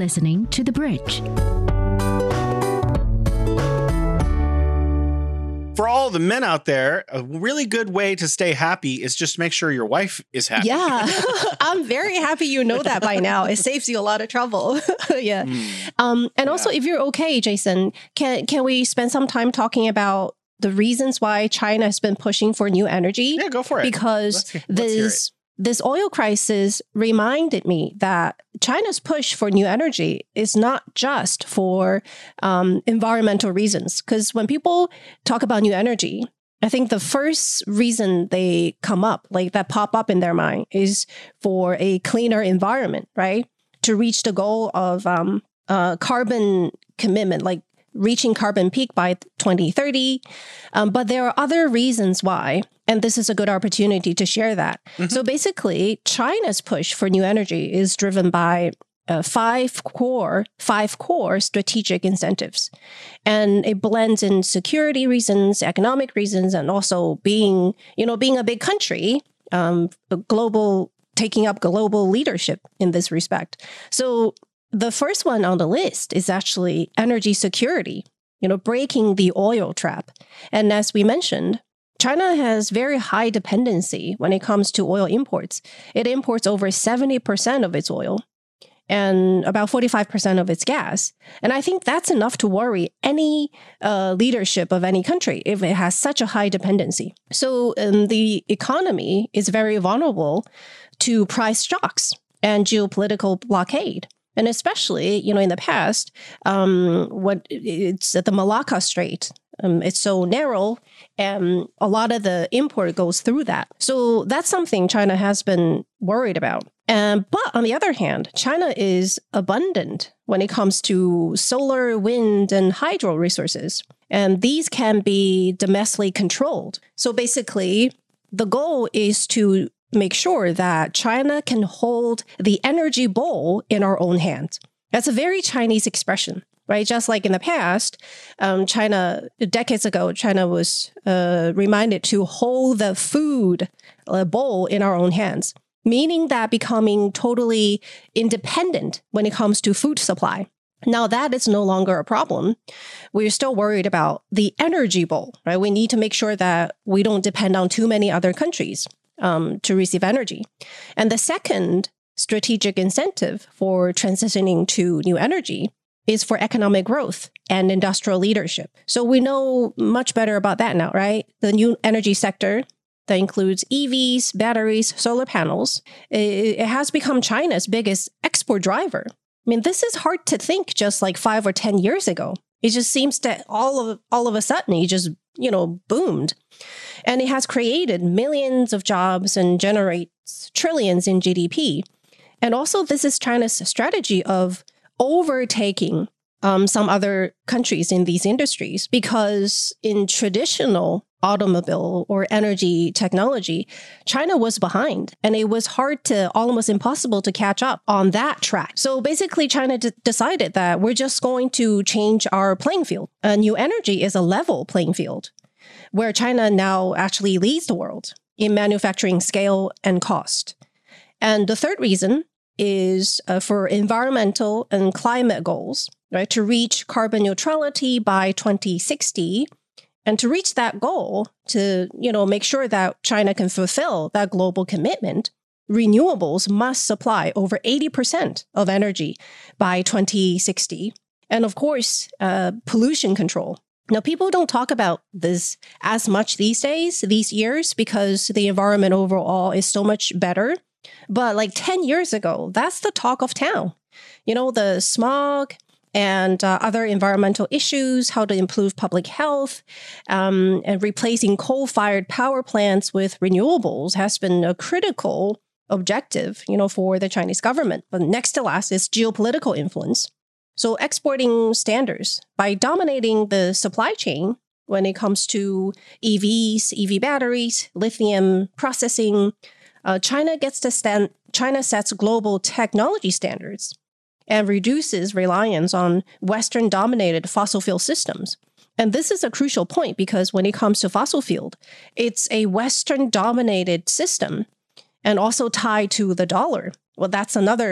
listening to The Bridge. For all the men out there, a really good way to stay happy is just make sure your wife is happy. Yeah, I'm very happy you know that by now. It saves you a lot of trouble. Yeah. Also, if you're okay, Jason, can we spend some time talking about the reasons why China has been pushing for new energy? Yeah, go for it. Because this oil crisis reminded me that China's push for new energy is not just for environmental reasons. Because when people talk about new energy, I think the first reason they come up, like that pop up in their mind, is for a cleaner environment, right? To reach the goal of carbon commitment, like reaching carbon peak by 2030. But there are other reasons why, and this is a good opportunity to share that. So basically, China's push for new energy is driven by five core strategic incentives. And it blends in security reasons, economic reasons, and also being a big country, taking up global leadership in this respect. So the first one on the list is actually energy security, breaking the oil trap. And as we mentioned, China has very high dependency when it comes to oil imports. It imports over 70% of its oil and about 45% of its gas. And I think that's enough to worry any leadership of any country if it has such a high dependency. So the economy is very vulnerable to price shocks and geopolitical blockade. And especially, in the past, it's at the Malacca Strait. It's so narrow, and a lot of the import goes through that. So that's something China has been worried about. But on the other hand, China is abundant when it comes to solar, wind, and hydro resources. And these can be domestically controlled. So basically, the goal is to make sure that China can hold the energy bowl in our own hands. That's a very Chinese expression, right? Just like in the past, decades ago, China was reminded to hold the food bowl in our own hands, meaning that becoming totally independent when it comes to food supply. Now that is no longer a problem. We're still worried about the energy bowl, right? We need to make sure that we don't depend on too many other countries to receive energy. And the second strategic incentive for transitioning to new energy is for economic growth and industrial leadership. So we know much better about that now, right? The new energy sector that includes EVs, batteries, solar panels, it has become China's biggest export driver. I mean, this is hard to think just like 5 or 10 years ago. It just seems that all of a sudden it just, boomed. And it has created millions of jobs and generates trillions in GDP. And also, this is China's strategy of overtaking some other countries in these industries, because in traditional automobile or energy technology, China was behind, and it was almost impossible to catch up on that track. So basically, China decided that we're just going to change our playing field. New energy is a level playing field, where China now actually leads the world in manufacturing scale and cost. And the third reason is for environmental and climate goals, right? To reach carbon neutrality by 2060. And to reach that goal, to make sure that China can fulfill that global commitment, renewables must supply over 80% of energy by 2060. And of course, pollution control. Now, people don't talk about this as much these years, because the environment overall is so much better. But like 10 years ago, that's the talk of town. The smog and other environmental issues, how to improve public health, and replacing coal-fired power plants with renewables has been a critical objective, for the Chinese government. But next to last is geopolitical influence. So exporting standards, by dominating the supply chain when it comes to EVs, EV batteries, lithium processing, China sets global technology standards and reduces reliance on Western-dominated fossil fuel systems. And this is a crucial point, because when it comes to fossil fuel, it's a Western-dominated system and also tied to the dollar. Well, that's another